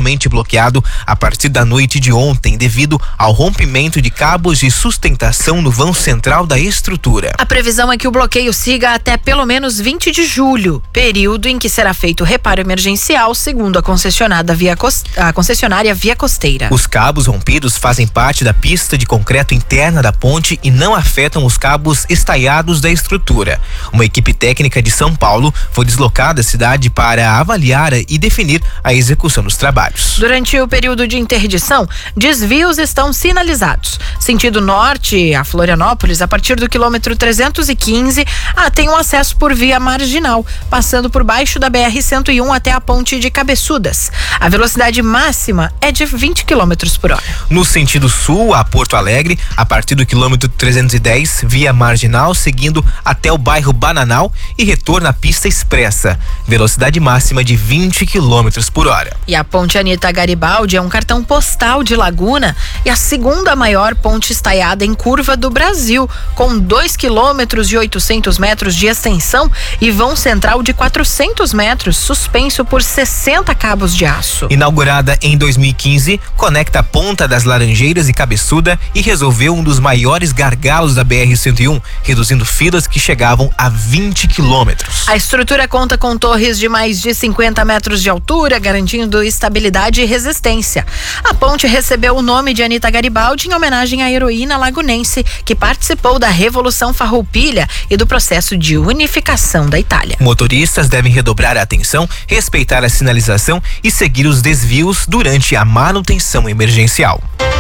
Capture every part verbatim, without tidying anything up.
totalmente bloqueado a partir da noite de ontem, devido ao rompimento de cabos de sustentação no vão central da estrutura. A previsão é que o bloqueio siga até pelo menos vinte de julho, período em que será feito reparo emergencial, segundo a concessionária via, cost... a concessionária via costeira. Os cabos rompidos fazem parte da pista de concreto interna da ponte e não afetam os cabos estaiados da estrutura. Uma equipe técnica de São Paulo foi deslocada à cidade para avaliar e definir a execução dos trabalhos. Durante o período de interdição, desvios estão sinalizados. Sentido norte a Florianópolis, a partir do quilômetro trezentos e quinze, ah, tem um acesso por via marginal, passando por baixo da B R cento e um até a ponte de Cabeçudas. A velocidade máxima é de vinte quilômetros por hora. No sentido sul, a Porto Alegre, a partir do quilômetro trezentos e dez, via marginal, seguindo até o bairro Bananal e retorno à pista expressa. Velocidade máxima de vinte quilômetros por hora. E a ponte Anita Garibaldi é um cartão postal de Laguna e a segunda maior ponte estaiada em curva do Brasil, com dois quilômetros e oitocentos metros de extensão e vão central de quatrocentos metros, suspenso por sessenta cabos de aço. Inaugurada em dois mil e quinze, conecta a Ponta das Laranjeiras e Cabeçuda e resolveu um dos maiores gargalos da B R cento e um, reduzindo filas que chegavam a vinte quilômetros. A estrutura conta com torres de mais de cinquenta metros de altura, garantindo estabilidade e resistência. A ponte recebeu o nome de Anita Garibaldi em homenagem à heroína lagunense que participou da Revolução Farroupilha e do processo de unificação da Itália. Motoristas devem redobrar a atenção, respeitar a sinalização e seguir os desvios durante a manutenção emergencial.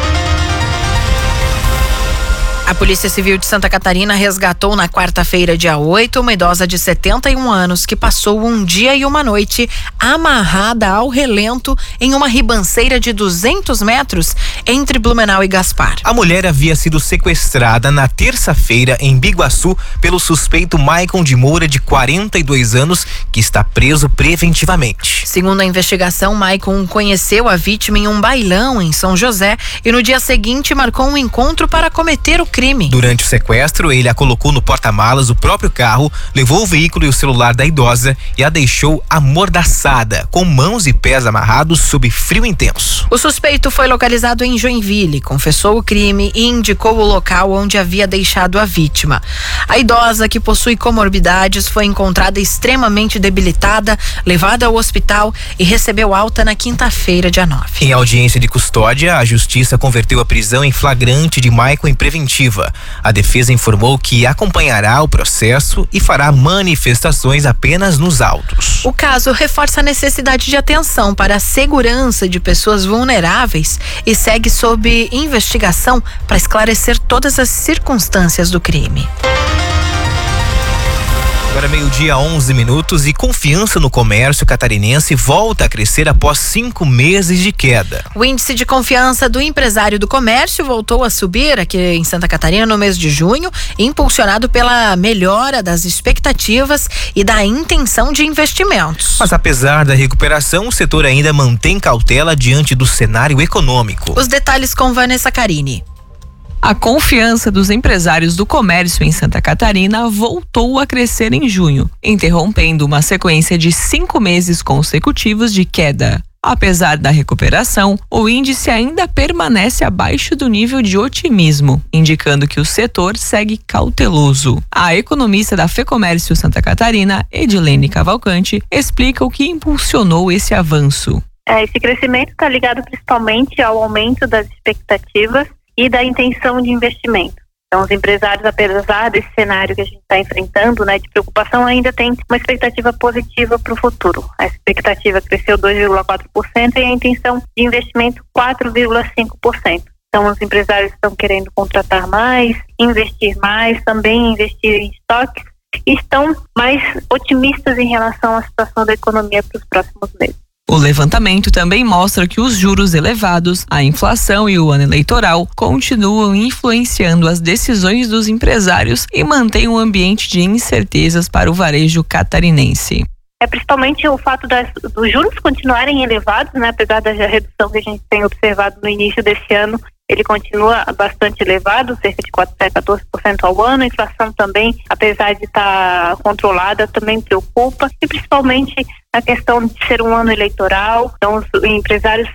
A Polícia Civil de Santa Catarina resgatou na quarta-feira, dia oito, uma idosa de setenta e um anos que passou um dia e uma noite amarrada ao relento em uma ribanceira de duzentos metros entre Blumenau e Gaspar. A mulher havia sido sequestrada na terça-feira em Biguaçu pelo suspeito Maicon de Moura, de quarenta e dois anos, que está preso preventivamente. Segundo a investigação, Maicon conheceu a vítima em um bailão em São José e no dia seguinte marcou um encontro para cometer o crime. Durante o sequestro, ele a colocou no porta-malas do próprio carro, levou o veículo e o celular da idosa e a deixou amordaçada, com mãos e pés amarrados sob frio intenso. O suspeito foi localizado em Joinville, confessou o crime e indicou o local onde havia deixado a vítima. A idosa, que possui comorbidades, foi encontrada extremamente debilitada, levada ao hospital e recebeu alta na quinta-feira, dia nove. Em audiência de custódia, a justiça converteu a prisão em flagrante de Maicon em preventiva. A defesa informou que acompanhará o processo e fará manifestações apenas nos autos. O caso reforça a necessidade de atenção para a segurança de pessoas vulneráveis e segue sob investigação para esclarecer todas as circunstâncias do crime. Agora meio-dia, onze minutos, e confiança no comércio catarinense volta a crescer após cinco meses de queda. O índice de confiança do empresário do comércio voltou a subir aqui em Santa Catarina no mês de junho, impulsionado pela melhora das expectativas e da intenção de investimentos. Mas apesar da recuperação, o setor ainda mantém cautela diante do cenário econômico. Os detalhes com Vanessa Carini. A confiança dos empresários do comércio em Santa Catarina voltou a crescer em junho, interrompendo uma sequência de cinco meses consecutivos de queda. Apesar da recuperação, o índice ainda permanece abaixo do nível de otimismo, indicando que o setor segue cauteloso. A economista da FEComércio Santa Catarina, Edilene Cavalcante, explica o que impulsionou esse avanço. Esse crescimento está ligado principalmente ao aumento das expectativas e da intenção de investimento. Então, os empresários, apesar desse cenário que a gente está enfrentando, né, de preocupação, ainda tem uma expectativa positiva para o futuro. A expectativa cresceu dois vírgula quatro por cento e a intenção de investimento quatro vírgula cinco por cento. Então, os empresários estão querendo contratar mais, investir mais, também investir em estoques e estão mais otimistas em relação à situação da economia para os próximos meses. O levantamento também mostra que os juros elevados, a inflação e o ano eleitoral continuam influenciando as decisões dos empresários e mantêm um ambiente de incertezas para o varejo catarinense. É principalmente o fato das, dos juros continuarem elevados, né? Apesar da redução que a gente tem observado no início desse ano, ele continua bastante elevado, cerca de quatorze por cento ao ano. A inflação também, apesar de estar controlada, também preocupa, e principalmente a questão de ser um ano eleitoral. Então, os empresários